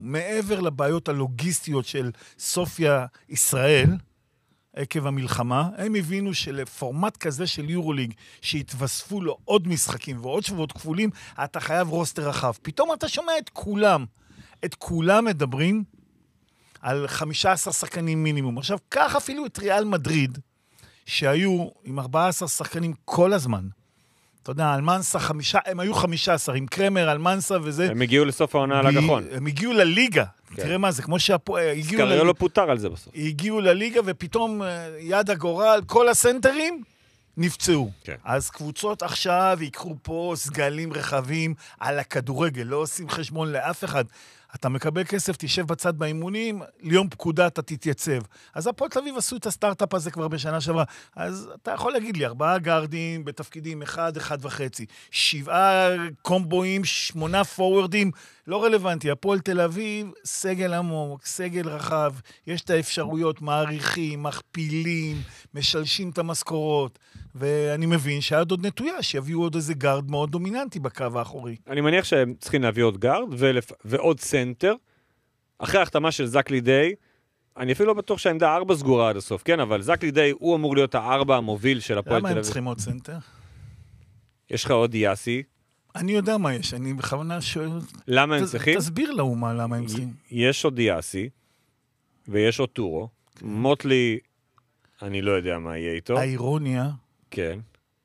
מעבר לבעיות הלוגיסטיות של סופיה ישראל, עקב המלחמה, הם הבינו שלפורמט כזה של יורוליג, שהתווספו לו עוד משחקים ועוד שבועות כפולים, אתה חייב רוסטר רחב. פתאום אתה שומע את כולם מדברים על 15 שחקנים מינימום. עכשיו, כך אפילו את ריאל מדריד, שהיו עם 14 שחקנים כל הזמן. אתה יודע, אלמנסה, הם היו 15, עם קרמר, אלמנסה וזה. הם הגיעו לסוף העונה על הגחון. הם הגיעו לליגה. תראה מה זה, כמו סקריו לא פוטר על זה בסוף. הגיעו לליגה, ופתאום יד הגורל, כל הסנטרים נפצעו. אז קבוצות עכשיו יקחו פה סגלים רחבים על הכדורגל, לא עושים חשבון לאף אחד. אתה מקבל כסף, תשב בצד באימונים, ליום פקודה אתה תתייצב. אז הפועל תל אביב עשו את הסטארט-אפ הזה כבר בשנה שעברה. אז אתה יכול להגיד לי, 4 גארדים בתפקידים 1, 1.5, 7 קומבואים, 8 פורורדים, לא רלוונטי. הפועל תל אביב, סגל עמוק, סגל רחב, יש את האפשרויות, מעריכים, מכפילים, משלשים את המשכורות, ואני מבין שהיד עוד נטויה, שיביאו עוד איזה גארד מאוד דומיננטי בקו האחורי. אני מניח שהם צריכים להביא עוד גארד ועוד סנטר. אחרי ההחתמה של זק לידי, אני אפילו לא בטוח שהעמדה 4 סגורה עד הסוף, כן, אבל זק לידי הוא אמור להיות ה4 המוביל של הפועל תל אביב. למה הם צריכים עוד סנטר? יש לך עוד יאסי. אני יודע מה יש, אני בכוונה שואל... למה הם צריכים? תסביר לאומה למה הם צריכים. יש עוד יאסי, ויש עוד טורו. מוטלי, אני לא יודע מה יהיה איתו. האירוניה... כן.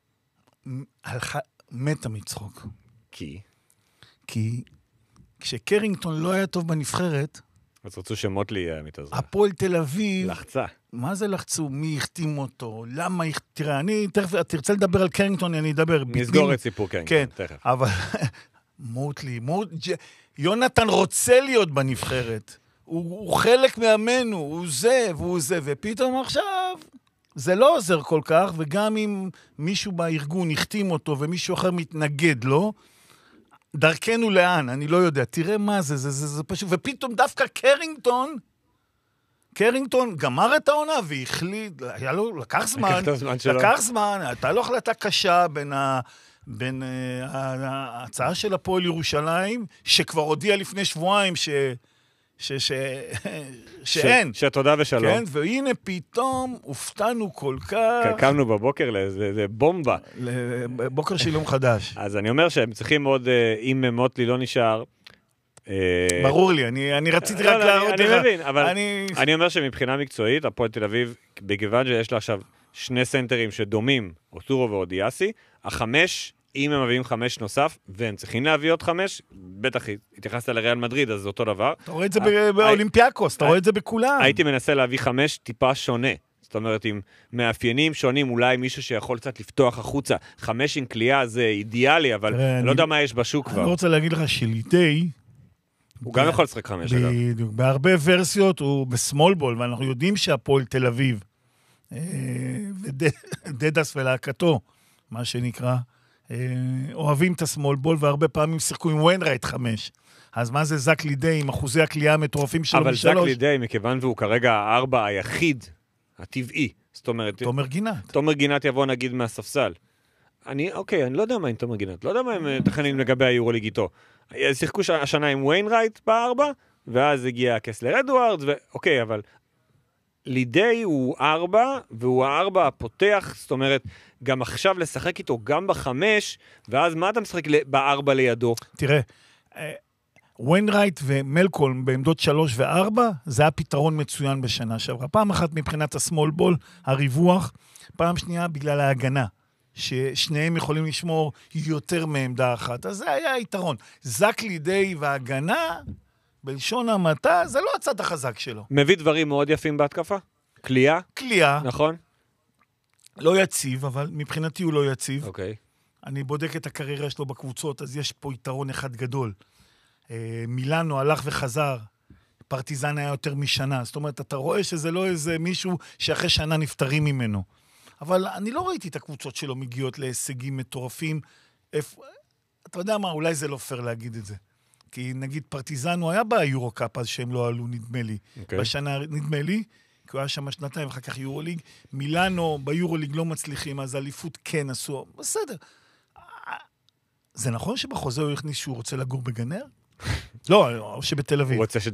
מתה מצחוק. כי כשקרינגטון לא היה טוב בנבחרת... אז רצו שמוטלי יהיה מתעזר. הפועל תל אביב... לחצה. מה זה לחצו? מי החתים אותו? למה... תראה, אני תכף... תרצה לדבר על קרינגטון, אני אדבר. נסגור את סיפור קרינגטון, תכף. אבל... מוטלי... יונתן רוצה להיות בנבחרת. הוא חלק מאמנו, הוא זה והוא זה, ופתאום עכשיו... זה לא עוזר כל כך, וגם אם מישהו בארגון החתים אותו ומישהו אחר מתנגד לו, דרכנו לאן, אני לא יודע. תראה מה זה, זה פשוט. ופתאום דווקא קרינגטון גמר את העונה והחליט, היה לו, לקח זמן, הייתה לו החלטה קשה בין ההצעה של הפועל ירושלים, שכבר הודיע לפני שבועיים שאין. שתודה ושלום. כן, והנה פתאום הופתענו כל כך. קמנו בבוקר לאיזה בומבה. בוקר שילום חדש. אז אני אומר שהם צריכים עוד, אם מוטלי לא נשאר... ברור לי, אני רציתי רק להראות לך. אני מבין, אבל אני אומר שמבחינה מקצועית, הפועל תל אביב, בגוון שיש לה עכשיו 2 סנטרים שדומים, אוטורו ועוד יאסי, 5, אם הם מביאים 5 נוסף, והם צריכים להביא עוד 5, בטח התייחסת לריאל מדריד, אז זה אותו דבר. אתה רואה את זה באולימפיאקוס, אתה רואה את זה בכולם. הייתי מנסה להביא 5 טיפה שונה. זאת אומרת, עם מאפיינים שונים, אולי מישהו שיכול קצת לפתוח החוצה. 5 עם קליעה זה אידיאלי, אבל אני לא יודע מה יש בשוק כבר. אני רוצה להגיד לך שלידי... הוא גם יכול לשחק 5, אגב. בדיוק. בהרבה ורסיות הוא בסמול בול, ואנחנו יודעים שהפועל תל אביב, ודדס ולהקתו, מה שנקרא, אוהבים את הסמול בול, והרבה פעמים שיחקו עם וויינרייט 5. אז מה זה זק לידי עם אחוזי הקליעה המטורפים שלו אבל זק לידי, מכיוון והוא כרגע 4 היחיד, הטבעי. זאת אומרת... תומר גינת יבוא נגיד מהספסל. אני לא יודע מה עם תומר גינת. לא יודע מה הם תכנים לגבי היורוליג איתו. שיחקו השנה עם וויינרייט ב4, ואז הגיע קסלר אדוארדס, אבל לידי הוא 4, והוא 4 הפותח, זאת אומרת, גם עכשיו לשחק איתו גם ב5, ואז מה אתה משחק ב4 לידו? תראה, וויינרייט ומלקולם בעמדות 3 ו4, זה היה פתרון מצוין בשנה שעברה. פעם אחת מבחינת הסמול בול, הריווח, פעם שנייה בגלל ההגנה. ששניהם יכולים לשמור יותר מעמדה אחת. אז זה היה היתרון. זק לידי והגנה, בלשון המעטה, זה לא הצד החזק שלו. מביא דברים מאוד יפים בהתקפה? קליעה? קליעה. נכון? לא יציב, אבל מבחינתי הוא לא יציב. אוקיי. אני בודק את הקריירה שלו בקבוצות, אז יש פה יתרון אחד גדול. מילאנו הלך וחזר, פרטיזן היה יותר משנה. זאת אומרת, אתה רואה שזה לא איזה מישהו שאחרי שנה נפטרים ממנו. אבל אני לא ראיתי את הקבוצות שלו מגיעות להישגים מטורפים. אתה יודע מה, אולי זה לא פייר להגיד את זה. כי נגיד פרטיזן הוא היה ביורוקאפ אז שהם לא עלו, נדמה לי. בשנה, נדמה לי, כי הוא היה שם 2 ואחר כך יורוליג. מילאנו ביורוליג לא מצליחים, אז אליפות כן עשו. בסדר. זה נכון שבחוזה הוא הכניס שהוא רוצה לגור בגנר? לא, או שבתל אביב. הוא רוצה